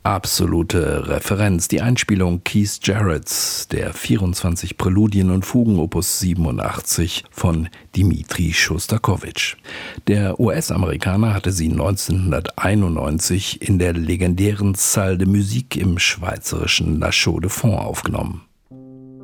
Absolute Referenz, die Einspielung Keith Jarretts, der 24 Präludien und Fugen Opus 87 von Dmitri Schostakowitsch. Der US-Amerikaner hatte sie 1991 in der legendären Salle de Musique im schweizerischen La Chaux de Fonds aufgenommen.